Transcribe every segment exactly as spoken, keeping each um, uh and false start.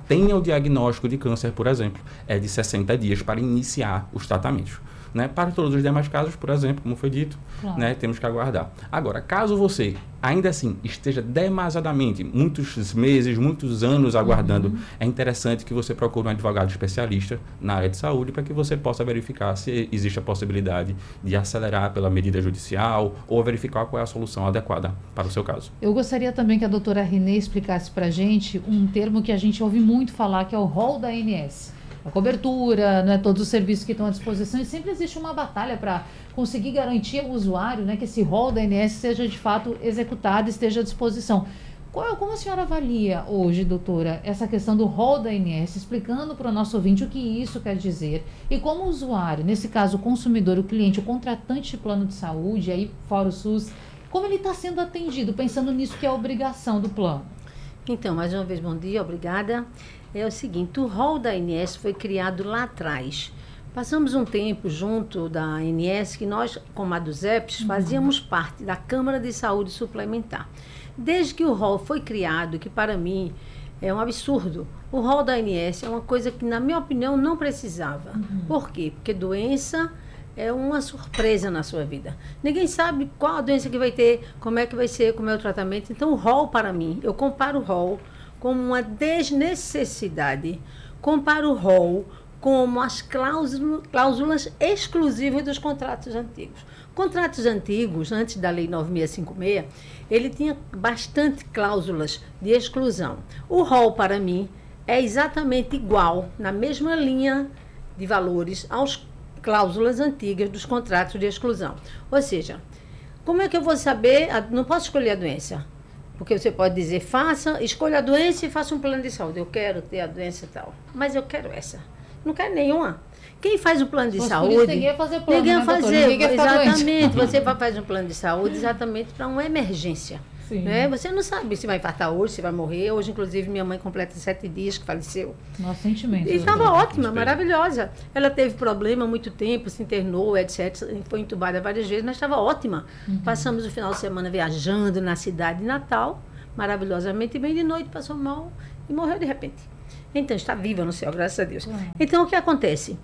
tenha o diagnóstico de câncer, por exemplo, é de sessenta dias para iniciar os tratamentos. Né? Para todos os demais casos, por exemplo, como foi dito, claro. Né, temos que aguardar. Agora, caso você, ainda assim, esteja demasiadamente, muitos meses, muitos anos aguardando, uhum. é interessante que você procure um advogado especialista na área de saúde para que você possa verificar se existe a possibilidade de acelerar pela medida judicial ou verificar qual é a solução adequada para o seu caso. Eu gostaria também que a doutora Renê explicasse para a gente um termo que a gente ouve muito falar, que é o rol da A N S. A cobertura, né, todos os serviços que estão à disposição, e sempre existe uma batalha para conseguir garantir ao usuário, né, que esse rol da A N S seja de fato executado e esteja à disposição. Qual, como a senhora avalia hoje, doutora, essa questão do rol da A N S, explicando para o nosso ouvinte o que isso quer dizer e como o usuário, nesse caso o consumidor, o cliente, o contratante de plano de saúde, aí fora o SUS, como ele está sendo atendido, pensando nisso que é a obrigação do plano? Então, mais uma vez, bom dia, obrigada. É o seguinte, o rol da A N S foi criado lá atrás. Passamos um tempo junto da A N S que nós, como a dos E P S, fazíamos uhum. parte da Câmara de Saúde Suplementar. Desde que o rol foi criado, que para mim é um absurdo, o rol da A N S é uma coisa que, na minha opinião, não precisava. Uhum. Por quê? Porque doença é uma surpresa na sua vida. Ninguém sabe qual a doença que vai ter, como é que vai ser, como é o tratamento. Então, o rol, para mim, eu comparo o rol como uma desnecessidade, comparo o rol como as cláusulas, cláusulas exclusivas dos contratos antigos. Contratos antigos, antes da Lei nove mil seiscentos e cinquenta e seis, ele tinha bastante cláusulas de exclusão. O rol, para mim, é exatamente igual, na mesma linha de valores, aos cláusulas antigas dos contratos de exclusão. Ou seja, como é que eu vou saber? Não posso escolher a doença. Porque você pode dizer, faça, escolha a doença e faça um plano de saúde. Eu quero ter a doença e tal. Mas eu quero essa. Não quero nenhuma. Quem faz um plano de Mas saúde... Por isso ninguém vai fazer plano, ninguém né, fazer, doutor? Ninguém exatamente. Você vai fazer um plano de saúde exatamente para uma emergência. Sim. Né? Você não sabe se vai infartar hoje, se vai morrer. Hoje, inclusive, minha mãe completa sete dias que faleceu. Nossa, sentimento. E estava ótima, maravilhosa. Ela teve problema há muito tempo, se internou, etcétera. Foi entubada várias vezes, mas estava ótima. Uhum. Passamos o final de semana viajando na cidade de Natal, maravilhosamente bem, de noite passou mal e morreu de repente. Então, está viva no céu, graças a Deus. Uhum. Então, o que acontece?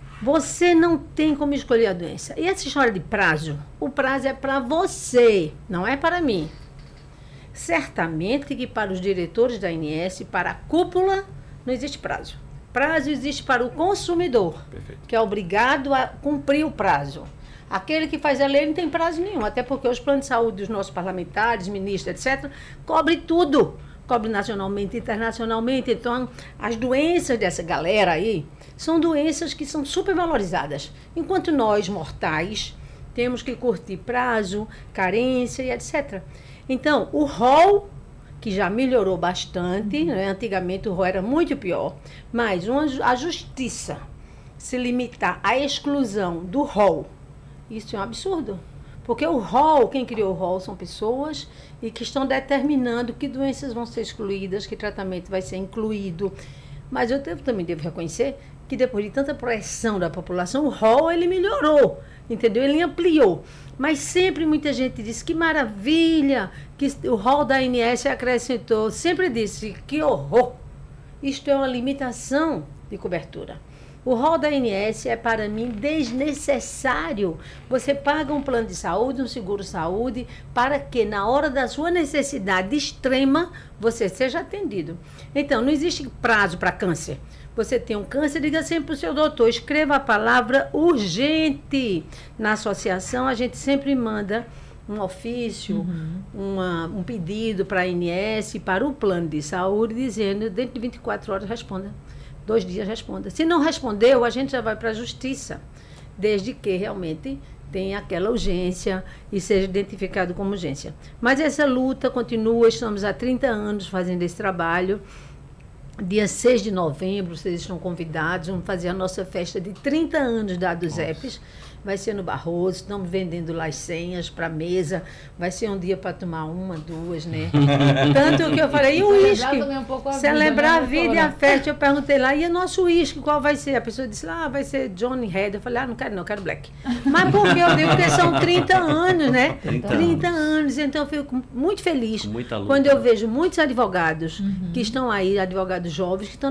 Você não tem como escolher a doença. E essa história de prazo, o prazo é para você, não é para mim. Certamente que para os diretores da A N S, para a cúpula, não existe prazo. Prazo existe para o consumidor, Perfeito. Que é obrigado a cumprir o prazo. Aquele que faz a lei não tem prazo nenhum, até porque os planos de saúde dos nossos parlamentares, ministros, etcétera, cobre tudo. Cobre nacionalmente, internacionalmente. Então, as doenças dessa galera aí são doenças que são supervalorizadas. Enquanto nós, mortais, temos que curtir prazo, carência e etcétera. Então, o rol, que já melhorou bastante, né? Antigamente o rol era muito pior, mas uma, a justiça se limitar à exclusão do rol, isso é um absurdo. Porque o rol, quem criou o rol são pessoas e que estão determinando que doenças vão ser excluídas, que tratamento vai ser incluído. Mas eu devo, também devo reconhecer que depois de tanta pressão da população, o rol ele melhorou, entendeu? Ele ampliou. Mas sempre muita gente disse que maravilha, que o rol da A N S acrescentou. Sempre disse que horror. Isto é uma limitação de cobertura. O rol da A N S é, para mim, desnecessário. Você paga um plano de saúde, um seguro-saúde, para que, na hora da sua necessidade extrema, você seja atendido. Então, não existe prazo para câncer. Você tem um câncer, diga sempre para o seu doutor, escreva a palavra urgente. Na associação, a gente sempre manda um ofício, uhum. uma, um pedido para a A N S, para o plano de saúde, dizendo, dentro de vinte e quatro horas, responda. Dois dias responda. Se não respondeu, a gente já vai para a justiça, desde que realmente tenha aquela urgência e seja identificado como urgência. Mas essa luta continua, estamos há trinta anos fazendo esse trabalho. Dia seis de novembro, vocês estão convidados, vamos fazer a nossa festa de trinta anos da dos E P S. Vai ser no Barroso, estamos vendendo lá as senhas para mesa. Vai ser um dia para tomar uma, duas, né? Tanto que eu falei, e o uísque? Um celebrar a vida, né, e a festa. Eu perguntei lá, e o nosso uísque, qual vai ser? A pessoa disse, ah, vai ser Johnny Red. Eu falei, ah, não quero não, quero Black. Mas por que eu digo? Porque são trinta anos, né? trinta anos. Então eu fico muito feliz quando eu vejo muitos advogados uhum. que estão aí, advogados jovens, que estão